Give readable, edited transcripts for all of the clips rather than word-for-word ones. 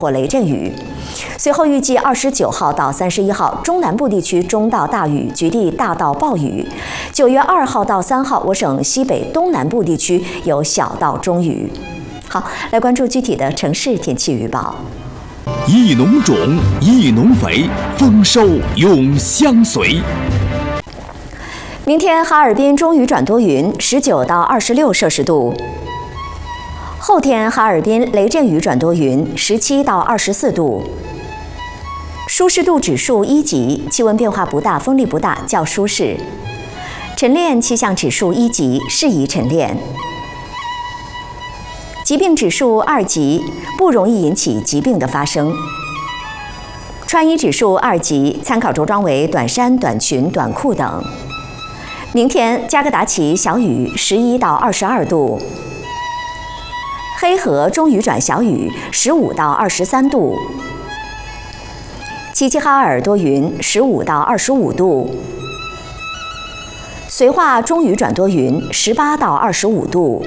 或雷阵雨。随后预计29号到31号，中南部地区中到大雨，局地大到暴雨。9月2号到3号，我省西北东南部地区有小到中雨。好，来关注具体的城市天气预报。 一农种，一农肥，丰收永相随。 明天哈尔滨中雨转多云，19到26摄氏度。后天哈尔滨雷阵雨转多云，17到24度。舒适度指数1级，气温变化不大，风力不大，较舒适。晨练气象指数1级，适宜晨练。疾病指数2级，不容易引起疾病的发生。穿衣指数2级，参考着装为短衫、短裙、短裤等。明天加格达奇小雨11到22度。黑河中雨转小雨15到23度。齐齐哈尔多云15到25度。绥化中雨转多云18到25度。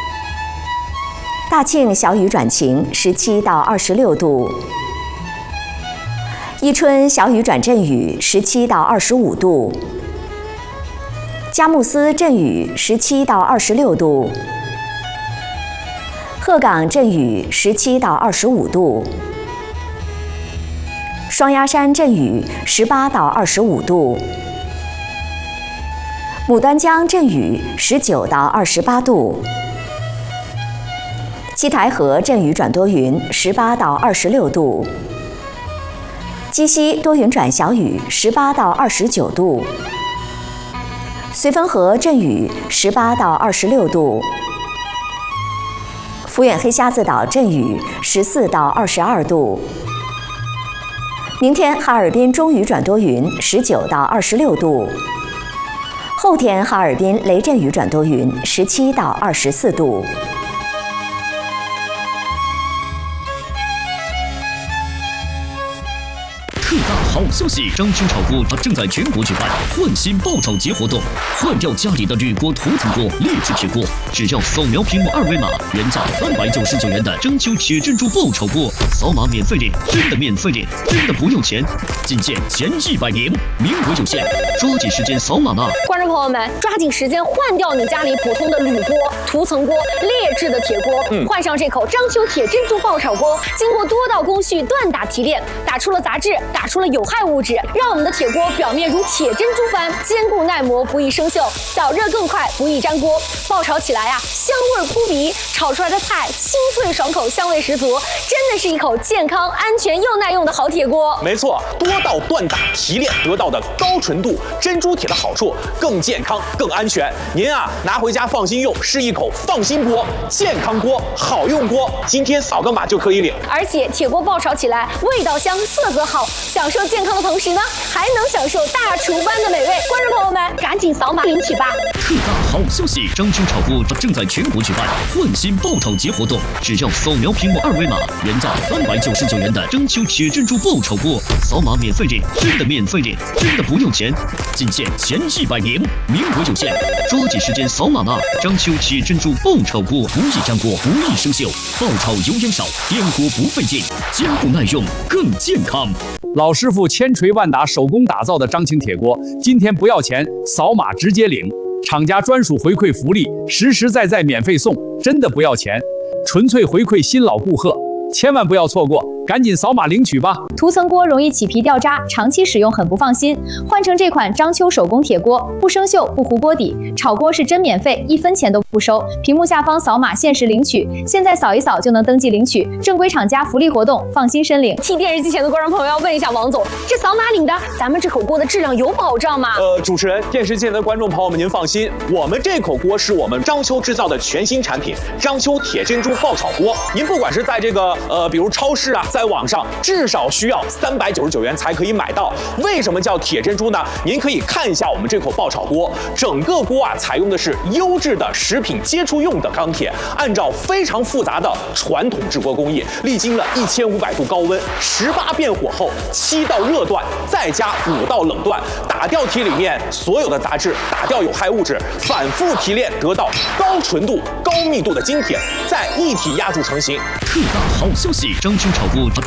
大庆小雨转晴17到26度。伊春小雨转阵雨17到25度。佳木斯阵雨17到26度。鹤岗阵雨17到25度。双鸭山阵雨18到25度。牡丹江阵雨19到28度。七台河阵雨转多云18到26度。鸡西多云转小雨18到29度。绥芬河阵雨18到26度。抚远黑瞎子岛阵雨14到22度。明天哈尔滨中雨转多云19到26度。后天哈尔滨雷阵雨转多云17到24度。 特大好消息！章丘炒锅正在全国举办换新爆炒节活动，换掉家里的铝锅、涂层锅、劣质铁锅，只要扫描屏幕2维码，原价399元的章丘铁珍珠爆炒锅，扫码免费领，真的免费领，真的不用钱，仅限前100名，名额有限，抓紧时间扫码吧！ 观众朋友们，抓紧时间换掉你家里普通的铝锅、涂层锅、劣质的铁锅，换上这口章丘铁珍珠爆炒锅，经过多道工序锻打提炼，打出了杂质，打出了有害物质，让我们的铁锅表面如铁珍珠般坚固耐磨，不易生锈，导热更快，不易粘锅。爆炒起来呀，香味扑鼻，炒出来的菜清脆爽口，香味十足，真的是一口健康、安全又耐用的好铁锅。 没错，多道锻打提炼得到的高纯度珍珠铁的好处，更健康、更安全。您啊，拿回家放心用，是一口放心锅，健康锅，好用锅。今天扫个码就可以领。 而且铁锅爆炒起来，味道香，色泽好，享受健康的同时呢，还能享受大厨般的美味。观众朋友们，赶紧扫码领取吧！ 特大好消息！章丘炒锅正在全国举办换新爆炒节活动，只要扫描屏幕2维码，原价399元的章丘铁珍珠爆炒锅，扫码免费领，真的免费领，真的不用钱，仅限前100名，名额有限，抓紧时间扫码吧！章丘铁珍珠爆炒锅不易粘锅，不易生锈，爆炒油烟少，颠锅不费劲，坚固耐用，更健康。 老师傅千锤万打手工打造的章青铁锅，今天不要钱，扫码直接领，厂家专属回馈福利，实实在在免费送，真的不要钱，纯粹回馈新老顾客，千万不要错过，赶紧扫码领取吧！ 涂层锅容易起皮掉渣，长期使用很不放心。换成这款章丘手工铁锅，不生锈，不糊锅底，炒锅是真免费，1分钱都不收。屏幕下方扫码限时领取，现在扫一扫就能登记领取，正规厂家福利活动，放心申领。 替电视机前的观众朋友要问一下王总，这扫码领的，咱们这口锅的质量有保障吗？ 主持人，电视机前的观众朋友们，您放心，我们这口锅是我们章丘制造的全新产品——章丘铁珍珠爆炒锅。您不管是在这个比如超市啊，在网上，至少需要399元才可以买到。为什么叫铁珍珠呢？您可以看一下我们这口爆炒锅，整个锅啊采用的是优质的食品接触用的钢铁，按照非常复杂的传统制锅工艺，历经了1500度高温，18遍火候，7道热锻，再加5道冷锻，打掉铁里面所有的杂质，打掉有害物质，反复提炼得到高纯度、 高密度的精铁，再一体压铸成型。 特大好消息！章丘炒锅